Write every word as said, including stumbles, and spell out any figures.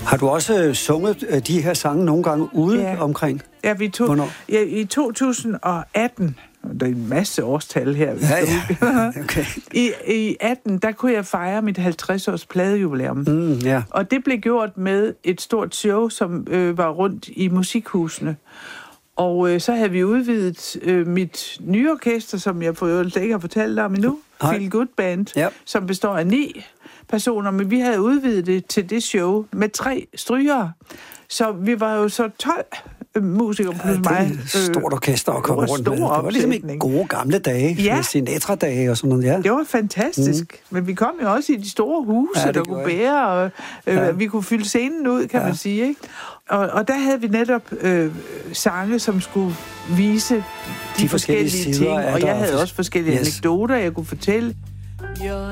Har du også øh, sunget øh, de her sange nogle gange ude Ja. omkring? Ja, vi tog, Hvornår? ja, i to tusind og atten, der er en masse årstal her. Ja, ja. Okay. I, I atten, der kunne jeg fejre mit halvtreds-års pladejubilæum. Mm, ja. Og det blev gjort med et stort show, som øh, var rundt i musikhusene. Og øh, så havde vi udvidet øh, mit nye orkester, som jeg for øvrigt ikke har fortalt om endnu, Nej. Feel Good Band, Ja. som består af ni personer, men vi havde udvidet det til det show med tre strygere. Så vi var jo så tolv øh, musikere plus Ja, det mig. er et stort orkester at komme det var rundt med. stor Det var ligesom i opsætning. gode gamle dage, Ja. med Sinatra-dage og sådan noget. Ja. Det var fantastisk. Mm. Men vi kom jo også i de store huse, Ja, ja, det der gjorde kunne jeg. bære, og øh, Ja. ja. vi kunne fylde scenen ud, kan Ja. ja. man sige, ikke? Og, og der havde vi netop øh, sange, som skulle vise de, De forskellige forskellige sider ting, af og der- jeg havde også forskellige Yes. anekdoter, jeg kunne fortælle.